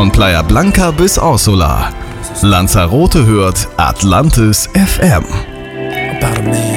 Von Playa Blanca bis Orsola. Lanzarote hört Atlantis FM. About a man.